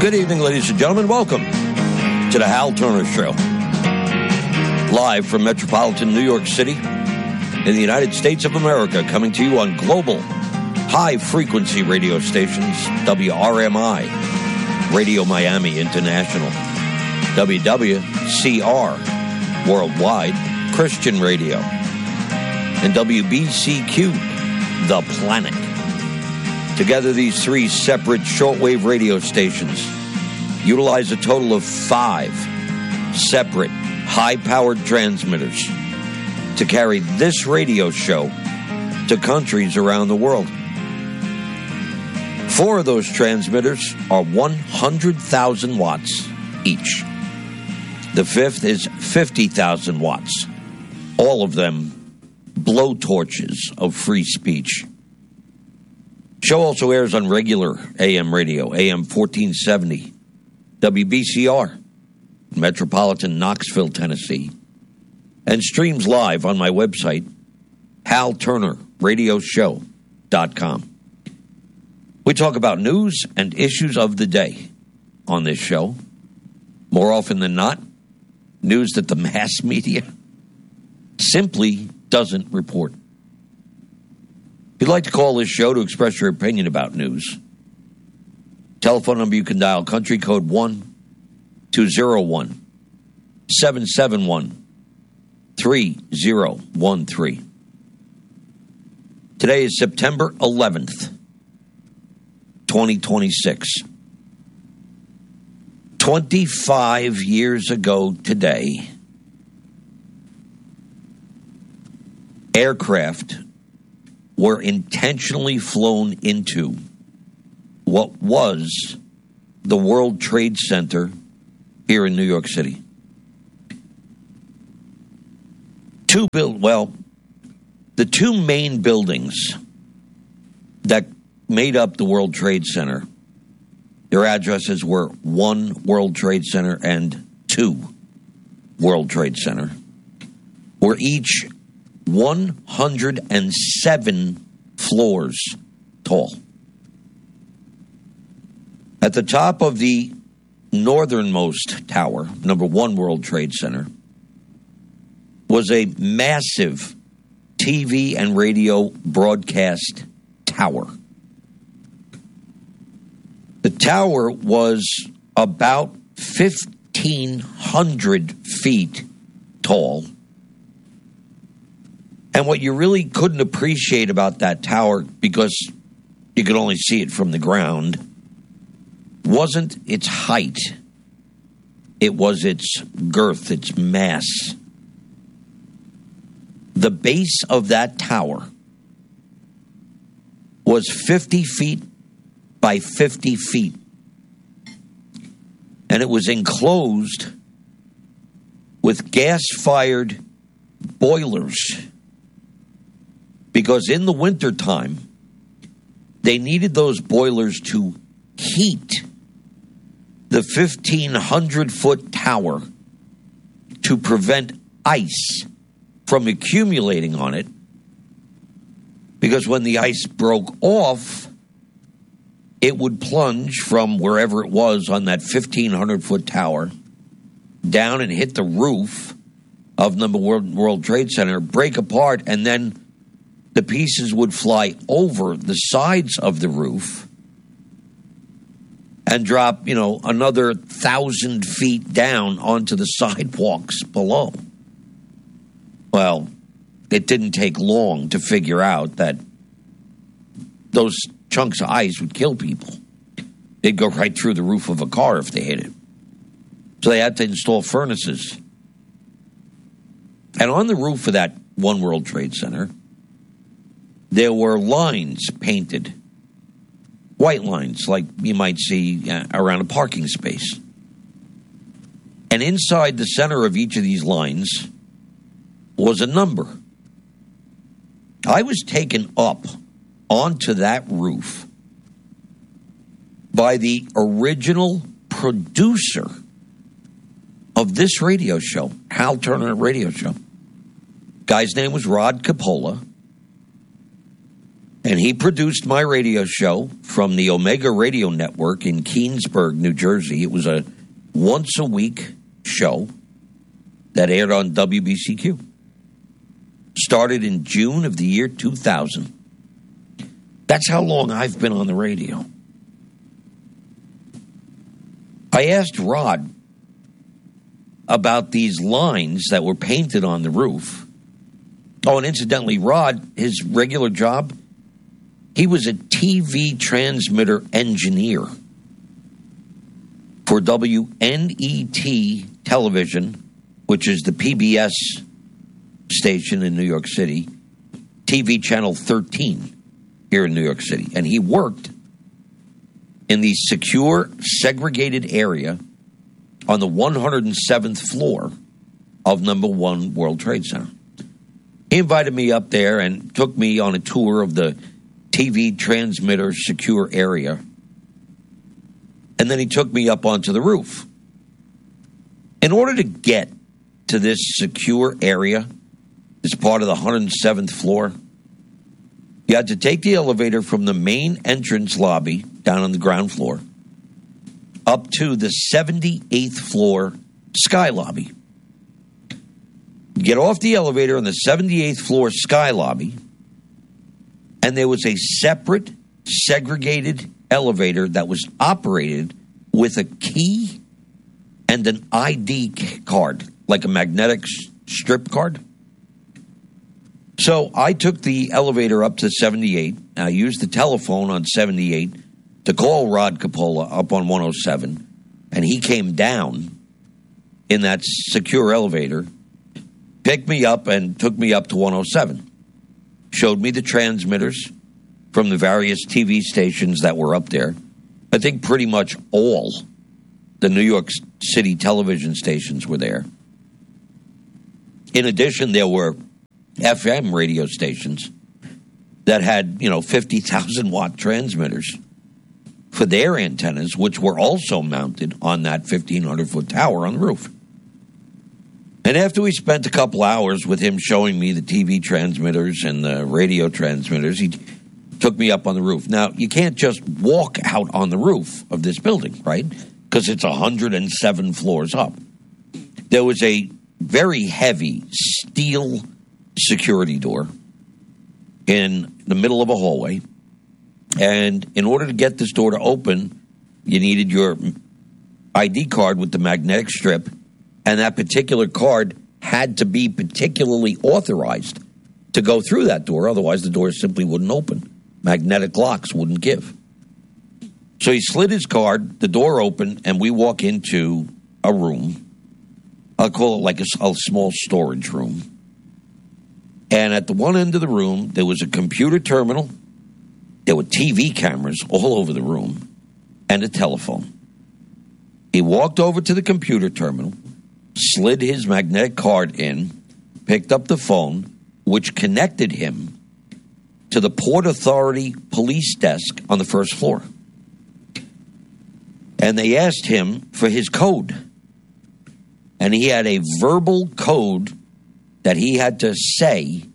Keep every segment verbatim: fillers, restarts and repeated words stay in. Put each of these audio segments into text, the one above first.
Good evening, ladies and gentlemen. Welcome to the Hal Turner Show. Live from metropolitan New York City in the United States of America, coming to you on global high-frequency radio stations, W R M I, Radio Miami International, W W C R, Worldwide, Christian Radio, and W B C Q, The Planet. Together, these three separate shortwave radio stations utilize a total of five separate high-powered transmitters to carry this radio show to countries around the world. Four of those transmitters are one hundred thousand watts each. The fifth is fifty thousand watts. All of them blowtorches of free speech. Show also airs on regular A M radio, A M fourteen seventy, W B C R, metropolitan Knoxville, Tennessee, and streams live on my website, hal turner radio show dot com. We talk about news and issues of the day on this show. More often than not, news that the mass media simply doesn't report. If you'd like to call this show to express your opinion about news, telephone number you can dial, country code one two zero one, seven seven one, three zero one three. Today is September eleventh, twenty twenty-six. twenty-five years ago today, aircraft were intentionally flown into what was the World Trade Center here in New York City. Two build well, the two main buildings that made up the World Trade Center, their addresses were one World Trade Center and two World Trade Center, were each one hundred seven floors tall. At the top of the northernmost tower, number one World Trade Center, was a massive T V and radio broadcast tower. The tower was about fifteen hundred feet tall. And what you really couldn't appreciate about that tower, because you could only see it from the ground, wasn't its height. It was its girth, its mass. The base of that tower was fifty feet by fifty feet. And it was enclosed with gas-fired boilers, because in the wintertime, they needed those boilers to heat the fifteen hundred foot tower to prevent ice from accumulating on it, because when the ice broke off, it would plunge from wherever it was on that fifteen hundred foot tower down and hit the roof of number World, World Trade Center, break apart, and then the pieces would fly over the sides of the roof and drop, you know, another thousand feet down onto the sidewalks below. Well, it didn't take long to figure out that those chunks of ice would kill people. They'd go right through the roof of a car if they hit it. So they had to install furnaces. And on the roof of that One World Trade Center, there were lines painted, white lines like you might see around a parking space. And inside the center of each of these lines was a number. I was taken up onto that roof by the original producer of this radio show, Hal Turner Radio Show. Guy's name was Rod Coppola. And he produced my radio show from the Omega Radio Network in Keansburg, New Jersey. It was a once-a-week show that aired on W B C Q. Started in June of the year two thousand. That's how long I've been on the radio. I asked Rod about these lines that were painted on the roof. Oh, and incidentally, Rod, his regular job, he was a T V transmitter engineer for W N E T Television, which is the P B S station in New York City, T V channel thirteen here in New York City. And he worked in the secure, segregated area on the one hundred seventh floor of number one World Trade Center. He invited me up there and took me on a tour of the T V transmitter secure area. And then he took me up onto the roof. In order to get to this secure area, this part of the one hundred seventh floor, you had to take the elevator from the main entrance lobby down on the ground floor up to the seventy-eighth floor sky lobby. Get off the elevator on the seventy-eighth floor sky lobby, and there was a separate, segregated elevator that was operated with a key and an I D card, like a magnetic strip card. So I took the elevator up to seventy-eight. I used the telephone on seventy-eight to call Rod Coppola up on one oh seven, and he came down in that secure elevator, picked me up, and took me up to one oh seven. Showed me the transmitters from the various T V stations that were up there. I think pretty much all the New York City television stations were there. In addition, there were F M radio stations that had, you know, fifty thousand watt transmitters for their antennas, which were also mounted on that fifteen hundred foot tower on the roof. And after we spent a couple hours with him showing me the T V transmitters and the radio transmitters, he took me up on the roof. Now, you can't just walk out on the roof of this building, right? Because it's one hundred seven floors up. There was a very heavy steel security door in the middle of a hallway. And in order to get this door to open, you needed your I D card with the magnetic strip. And that particular card had to be particularly authorized to go through that door. Otherwise, the door simply wouldn't open. Magnetic locks wouldn't give. So he slid his card, the door opened, and we walk into a room. I'll call it like a, a small storage room. And at the one end of the room, there was a computer terminal. There were T V cameras all over the room and a telephone. He walked over to the computer terminal, slid his magnetic card in, picked up the phone, which connected him to the Port Authority police desk on the first floor. And they asked him for his code. And he had a verbal code that he had to say.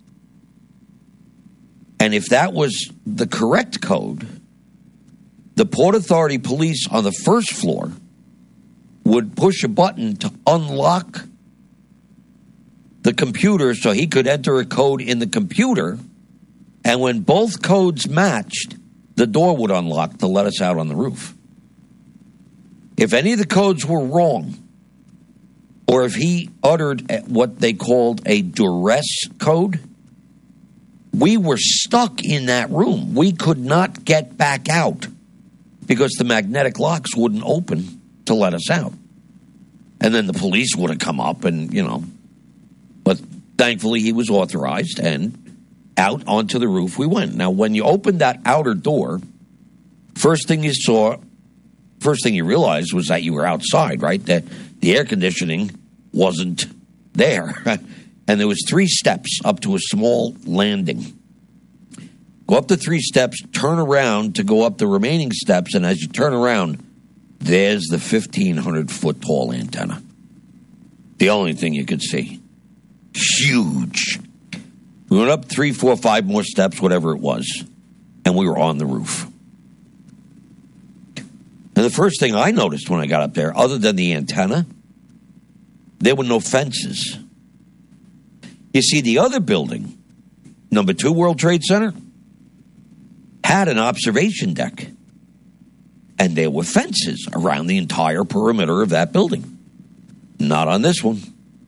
And if that was the correct code, the Port Authority police on the first floor would push a button to unlock the computer so he could enter a code in the computer. And when both codes matched, the door would unlock to let us out on the roof. If any of the codes were wrong, or if he uttered what they called a duress code, we were stuck in that room. We could not get back out because the magnetic locks wouldn't open to let us out. And then the police would have come up and, you know, but thankfully he was authorized and out onto the roof we went. Now, when you opened that outer door, first thing you saw, first thing you realized was that you were outside, right? The, the air conditioning wasn't there. And there was three steps up to a small landing. Go up the three steps, turn around to go up the remaining steps, and as you turn around, there's the fifteen hundred foot tall antenna. The only thing you could see. Huge. We went up three, four, five more steps, whatever it was. and we were on the roof. And the first thing I noticed when I got up there, other than the antenna, there were no fences. You see, the other building, number two World Trade Center, had an observation deck. And there were fences around the entire perimeter of that building. Not on this one.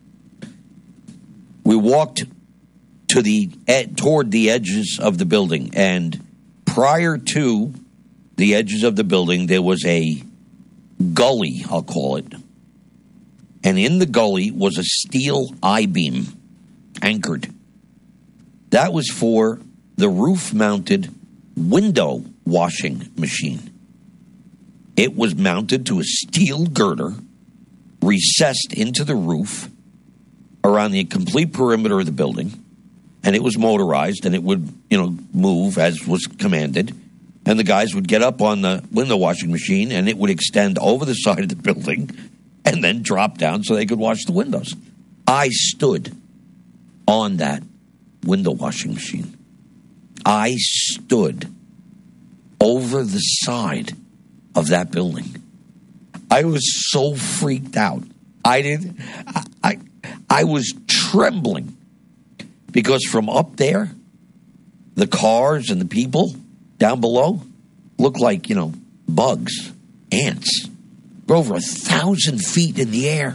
We walked to the ed- toward the edges of the building, and prior to the edges of the building, there was a gully, I'll call it. And in the gully was a steel I-beam anchored. That was for the roof-mounted window washing machine. It was mounted to a steel girder, recessed into the roof around the complete perimeter of the building, and it was motorized, and it would, you know, move as was commanded. And the guys would get up on the window washing machine, and it would extend over the side of the building and then drop down so they could wash the windows. I stood on that window washing machine. I stood over the side of that building. I was so freaked out. I did. I, I, I was trembling because from up there, the cars and the people down below look like, you know, bugs, ants. We're over a thousand feet in the air.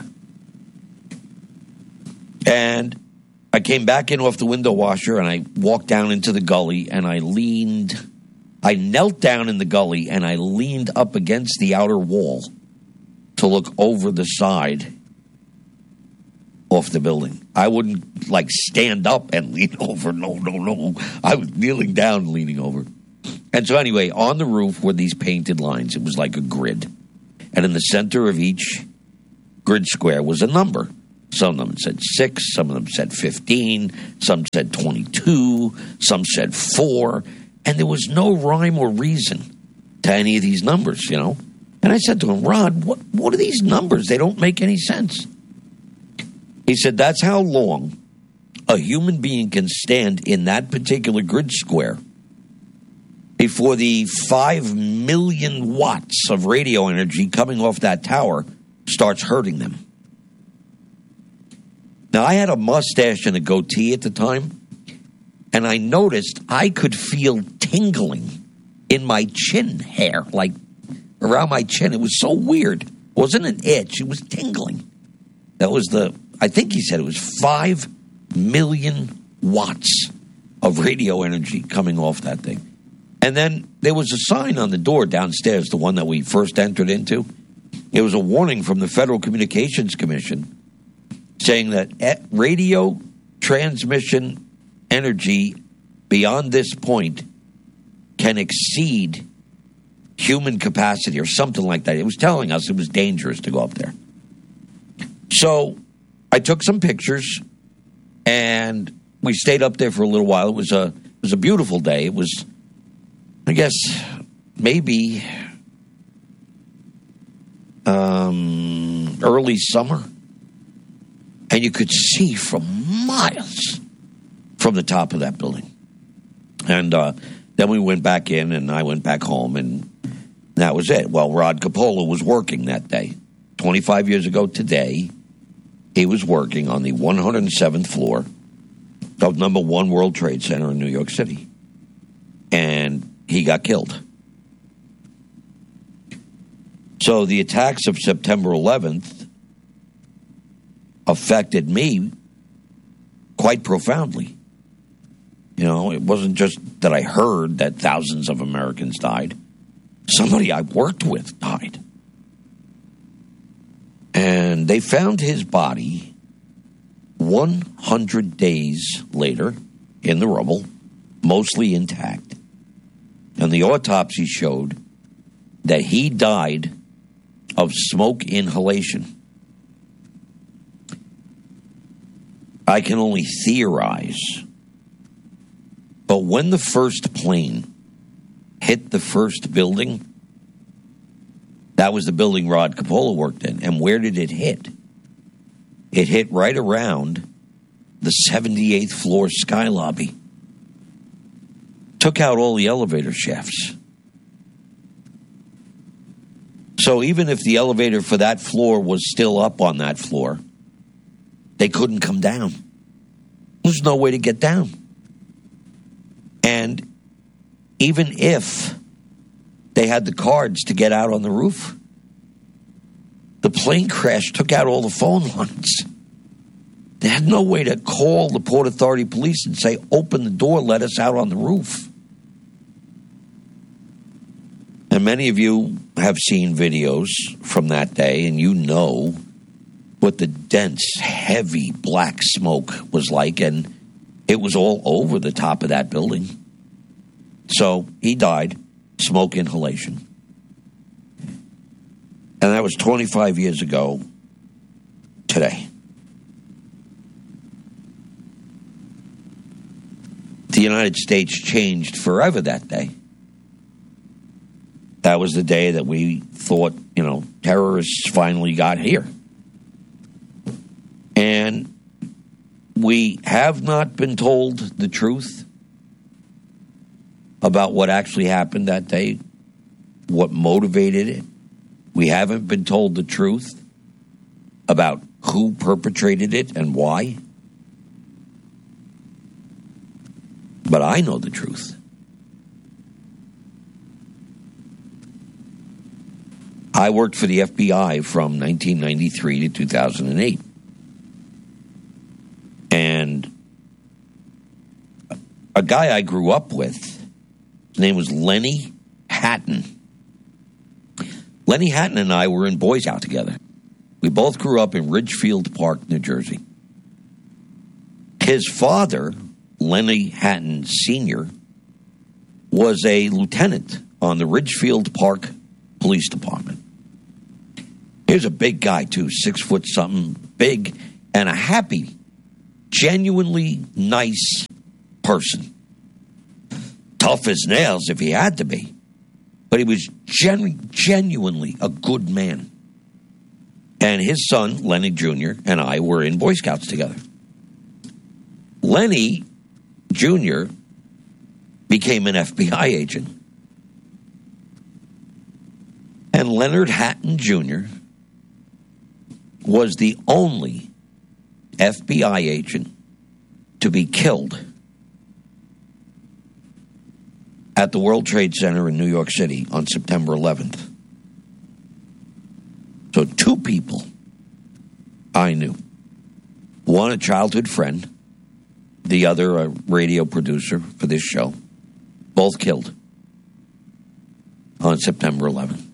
And I came back in off the window washer and I walked down into the gully and I leaned, I knelt down in the gully and I leaned up against the outer wall to look over the side off the building. I wouldn't like stand up and lean over. No, no, no. I was kneeling down, leaning over. And so anyway, on the roof were these painted lines. It was like a grid. And in the center of each grid square was a number. Some of them said six, some of them said fifteen, some said twenty-two, some said four. And there was no rhyme or reason to any of these numbers, you know. And I said to him, Rod, what, what are these numbers? They don't make any sense. He said, that's how long a human being can stand in that particular grid square before the five million watts of radio energy coming off that tower starts hurting them. Now, I had a mustache and a goatee at the time, and I noticed I could feel tingling in my chin hair, like around my chin. It was so weird. It wasn't an itch. It was tingling. That was the, I think he said it was five million watts of radio energy coming off that thing. And then there was a sign on the door downstairs, the one that we first entered into. It was a warning from the Federal Communications Commission saying that radio transmission energy beyond this point can exceed human capacity or something like that. It was telling us it was dangerous to go up there. So I took some pictures and we stayed up there for a little while. It was a, it was a beautiful day. It was, I guess, maybe um, early summer. And you could see from miles from the top of that building. And uh, then we went back in and I went back home and that was it. Well, Rod Coppola was working that day. twenty-five years ago today, he was working on the one hundred seventh floor of number one World Trade Center in New York City. And he got killed. So the attacks of September eleventh affected me quite profoundly. You know, it wasn't just that I heard that thousands of Americans died. Somebody I worked with died. And they found his body one hundred days later in the rubble, mostly intact. And the autopsy showed that he died of smoke inhalation. I can only theorize. But when the first plane hit the first building, that was the building Rod Coppola worked in. And where did it hit? It hit right around the seventy-eighth floor sky lobby. took out all the elevator shafts. So even if the elevator for that floor was still up on that floor, they couldn't come down. There's no way to get down. And even if they had the cards to get out on the roof, the plane crash took out all the phone lines. They had no way to call the Port Authority police and say, open the door, let us out on the roof. And many of you have seen videos from that day, and you know what the dense, heavy black smoke was like, and it was all over the top of that building. So he died, smoke inhalation. And that was twenty-five years ago today. The United States changed forever that day. That was the day that we thought, you know, terrorists finally got here. And we have not been told the truth about what actually happened that day, what motivated it. We haven't been told the truth about who perpetrated it and why. But I know the truth. I worked for the F B I from nineteen ninety-three to two thousand eight. And a guy I grew up with, his name was Lenny Hatton. Lenny Hatton and I were in Boy Scout together. We both grew up in Ridgefield Park, New Jersey. His father, Lenny Hatton Senior, was a lieutenant on the Ridgefield Park Police Department. He was a big guy, too, six foot something, big, and a happy, genuinely nice person. Tough as nails if he had to be. But he was genu- genuinely a good man. And his son, Lenny Junior, and I were in Boy Scouts together. Lenny Junior became an F B I agent. And Leonard Hatton Junior was the only F B I agent to be killed at the World Trade Center in New York City on September eleventh. So two people I knew. One, a childhood friend. The other, a radio producer for this show. Both killed on September eleventh.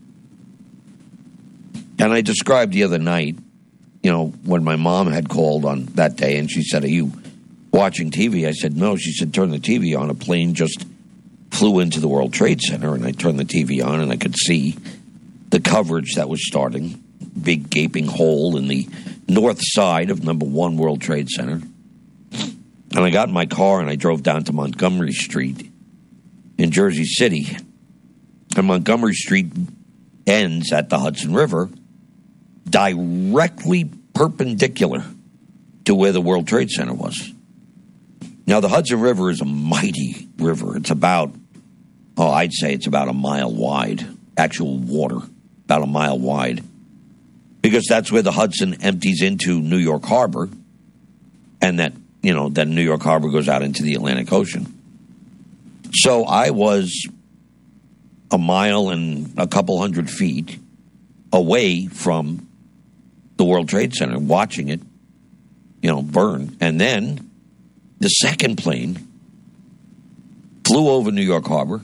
And I described the other night, you know, when my mom had called on that day and she said, are you watching T V? I said, no. She said, turn the T V on. A plane just flew into the World Trade Center, and I turned the T V on, and I could see the coverage that was starting. Big gaping hole in the north side of number one World Trade Center. And I got in my car, and I drove down to Montgomery Street in Jersey City. And Montgomery Street ends at the Hudson River, directly perpendicular to where the World Trade Center was. Now, the Hudson River is a mighty river. It's about, oh, I'd say it's about a mile wide, actual water, about a mile wide, because that's where the Hudson empties into New York Harbor, and that, you know, then New York Harbor goes out into the Atlantic Ocean. So I was a mile and a couple hundred feet away from the World Trade Center, watching it, you know, burn. And then the second plane flew over New York Harbor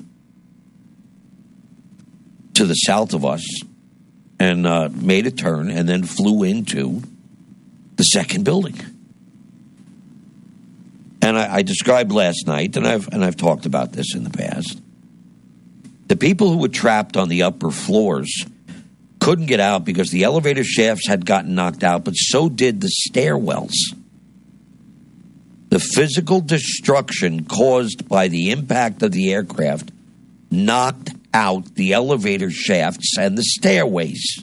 to the south of us and uh, made a turn and then flew into the second building. And I, I described last night, and I've and I've talked about this in the past. The people who were trapped on the upper floors couldn't get out because the elevator shafts had gotten knocked out, but so did the stairwells. The physical destruction caused by the impact of the aircraft knocked out the elevator shafts and the stairways.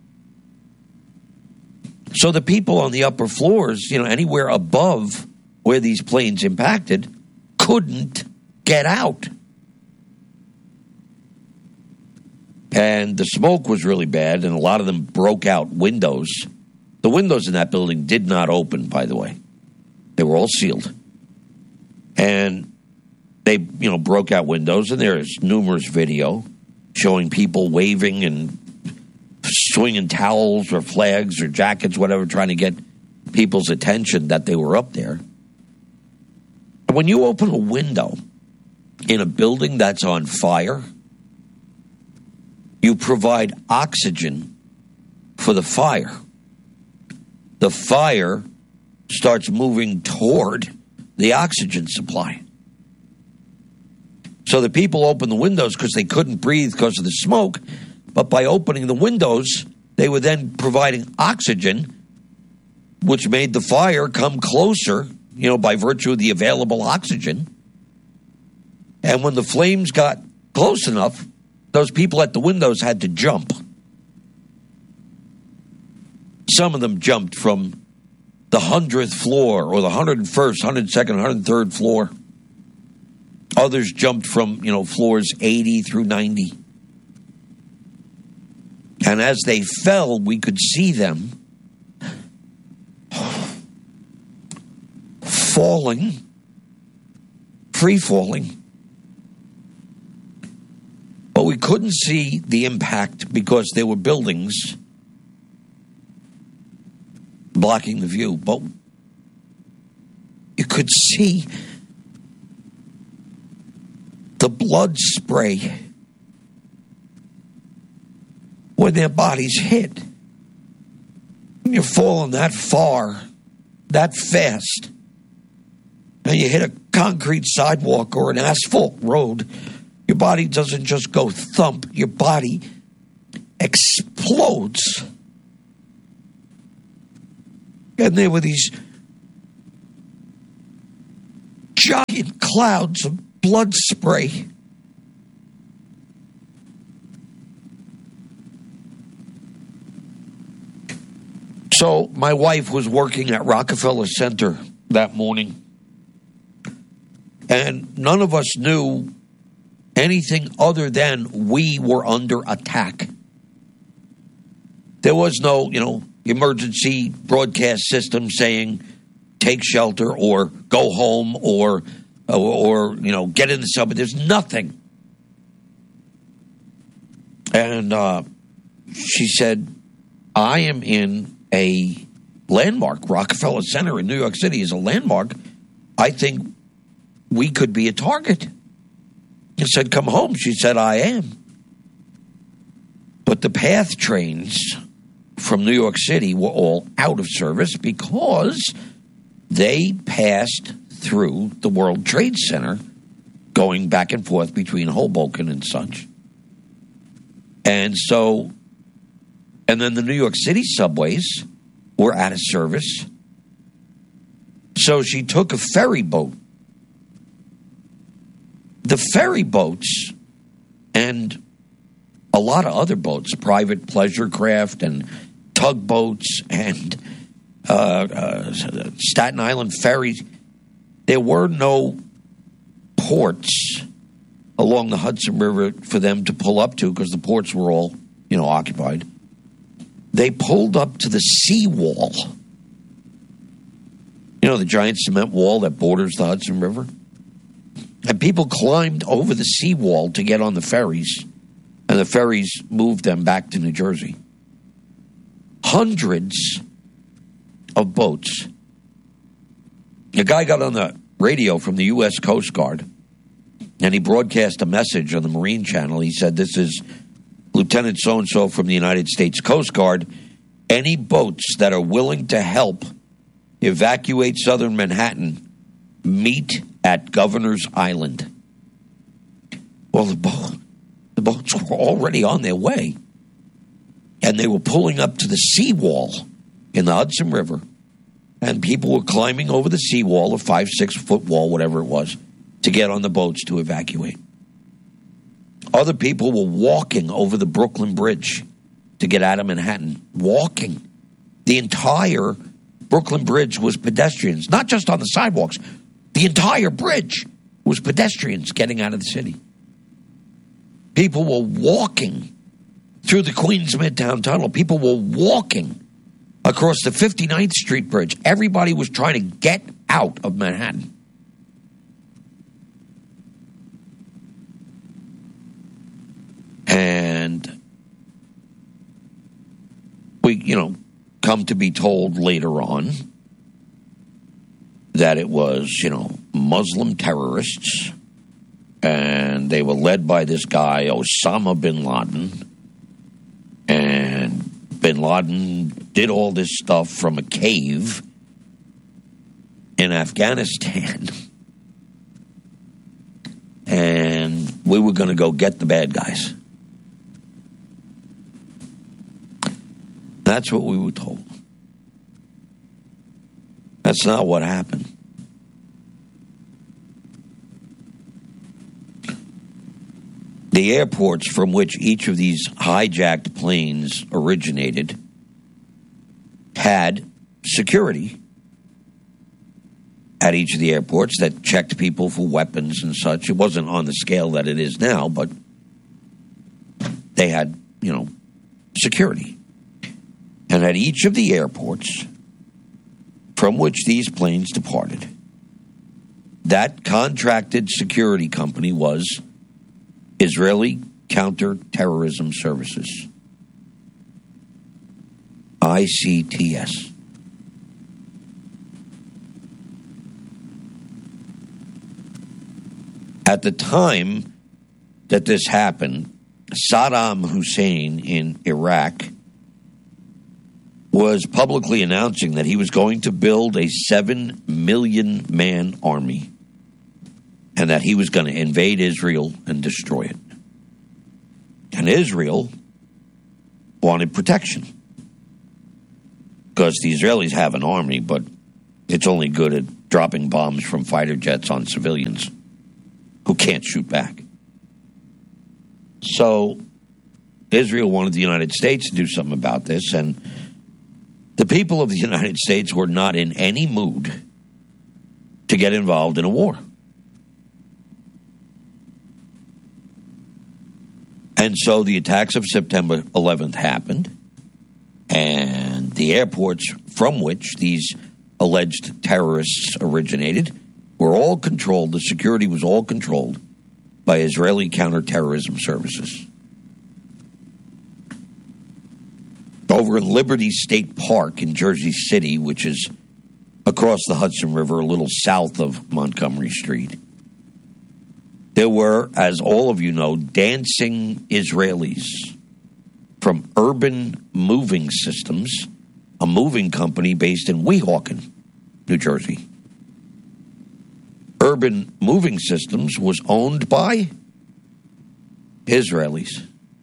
So the people on the upper floors, you know, anywhere above where these planes impacted, couldn't get out. And the smoke was really bad, and a lot of them broke out windows. The windows in that building did not open, by the way. They were all sealed. And they, you know, broke out windows, and there's numerous video showing people waving and swinging towels or flags or jackets, whatever, trying to get people's attention that they were up there. And when you open a window in a building that's on fire, you provide oxygen for the fire. The fire starts moving toward the oxygen supply. So the people opened the windows because they couldn't breathe because of the smoke, but by opening the windows, they were then providing oxygen, which made the fire come closer, you know, by virtue of the available oxygen. And when the flames got close enough, those people at the windows had to jump. Some of them jumped from the hundredth floor or the hundred first, hundred second, hundred third floor. Others jumped from, you know, floors eighty through ninety. And as they fell, we could see them falling, free falling. But we couldn't see the impact because there were buildings blocking the view. But you could see the blood spray when their bodies hit. When you're falling that far, that fast, and you hit a concrete sidewalk or an asphalt road, your body doesn't just go thump, your body explodes. And there were these giant clouds of blood spray. So my wife was working at Rockefeller Center that morning, and none of us knew anything other than we were under attack. There was no, you know, emergency broadcast system saying take shelter or go home or, or, or you know, get in the subway. There's nothing. And uh, she said, I am in a landmark. Rockefeller Center in New York City is a landmark. I think we could be a target. I said, come home. She said, I am. But the PATH trains from New York City were all out of service because they passed through the World Trade Center going back and forth between Hoboken and such. And so, and then the New York City subways were out of service. So she took a ferry boat. The ferry boats and a lot of other boats, private pleasure craft and tugboats and uh, uh, Staten Island ferries, there were no ports along the Hudson River for them to pull up to because the ports were all, you know, occupied. They pulled up to the seawall. You know, the giant cement wall that borders the Hudson River? And people climbed over the seawall to get on the ferries, and the ferries moved them back to New Jersey. Hundreds of boats. A guy got on the radio from the U S Coast Guard, and he broadcast a message on the Marine Channel. He said, this is Lieutenant so-and-so from the United States Coast Guard. Any boats that are willing to help evacuate southern Manhattan, meet at Governor's Island. Well, the, boat, the boats were already on their way, and they were pulling up to the seawall in the Hudson River, and people were climbing over the seawall, a five, six-foot wall, whatever it was, to get on the boats to evacuate. Other people were walking over the Brooklyn Bridge to get out of Manhattan, walking. The entire Brooklyn Bridge was pedestrians, not just on the sidewalks. The entire bridge was pedestrians getting out of the city. People were walking through the Queens Midtown Tunnel. People were walking across the fifty-ninth Street Bridge. Everybody was trying to get out of Manhattan. And we, you know, come to be told later on that it was, you know, Muslim terrorists, and they were led by this guy, Osama bin Laden. And bin Laden did all this stuff from a cave in Afghanistan. And we were going to go get the bad guys. That's what we were told. That's not what happened. The airports from which each of these hijacked planes originated had security at each of the airports that checked people for weapons and such. It wasn't on the scale that it is now, but they had, you know, security. And at each of the airports from which these planes departed, that contracted security company was Israeli Counterterrorism Services, I C T S. At the time that this happened, Saddam Hussein in Iraq was publicly announcing that he was going to build a seven million man army and that he was going to invade Israel and destroy it. And Israel wanted protection because the Israelis have an army, but it's only good at dropping bombs from fighter jets on civilians who can't shoot back. So Israel wanted the United States to do something about this, and the people of the United States were not in any mood to get involved in a war. And so the attacks of September eleventh happened, and the airports from which these alleged terrorists originated were all controlled, the security was all controlled by Israeli Counterterrorism Services. Over in Liberty State Park in Jersey City, which is across the Hudson River, a little south of Montgomery Street, there were, as all of you know, dancing Israelis from Urban Moving Systems, a moving company based in Weehawken, New Jersey. Urban Moving Systems was owned by Israelis.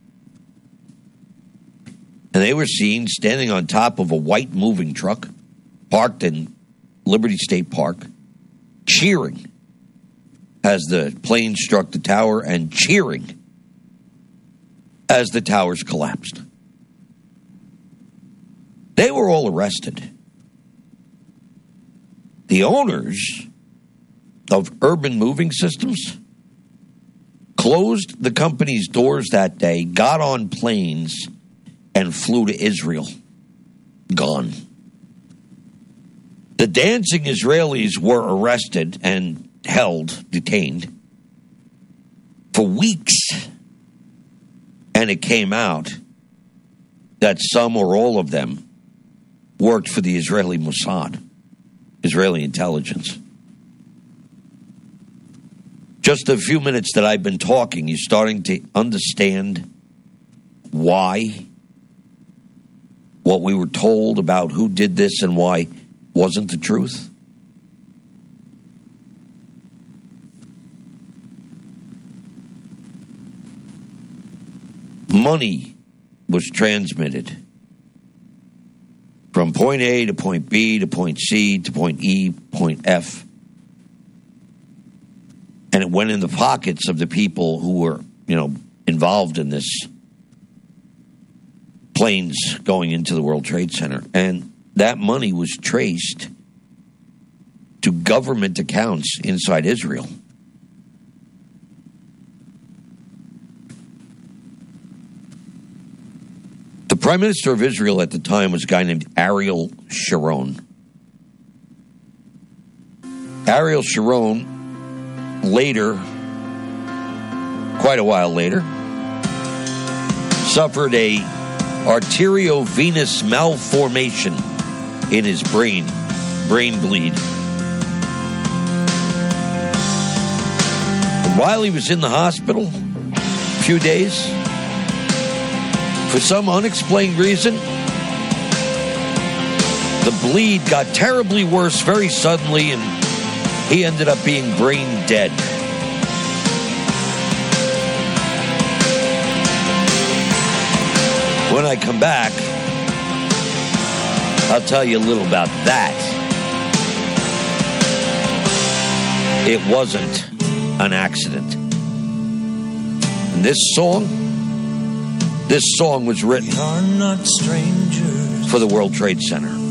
And they were seen standing on top of a white moving truck parked in Liberty State Park, cheering as the plane struck the tower and cheering as the towers collapsed. They were all arrested. The owners of Urban Moving Systems closed the company's doors that day, got on planes, and flew to Israel. Gone. The dancing Israelis were arrested and held, detained, for weeks. And it came out that some or all of them worked for the Israeli Mossad, Israeli intelligence. Just a few minutes that I've been talking, you're starting to understand why what we were told about who did this and why wasn't the truth. Money was transmitted from point A to point B to point C to point E, point F. And it went in the pockets of the people who were, you know, involved in this planes going into the World Trade Center. And that money was traced to government accounts inside Israel. Prime Minister of Israel at the time was a guy named Ariel Sharon. Ariel Sharon later, quite a while later, suffered a arteriovenous malformation in his brain, brain bleed. And while he was in the hospital, a few days, for some unexplained reason, the bleed got terribly worse very suddenly, and he ended up being brain dead. When I come back, I'll tell you a little about that. It wasn't an accident. And this song, this song was written We are not strangers for the World Trade Center.